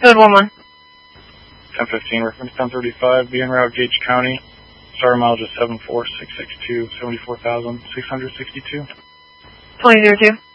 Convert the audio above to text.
Code 1-1. 1015, reference 1035, be en route Gage County. Starter mileage is 74662, 74,662. 2002.